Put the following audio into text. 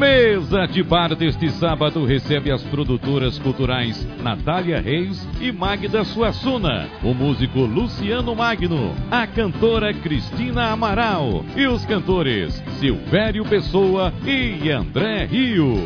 Mesa de bar deste sábado recebe as produtoras culturais Natália Reis e Magda Suassuna, o músico Luciano Magno, a cantora Cristina Amaral e os cantores Silvério Pessoa e André Rio.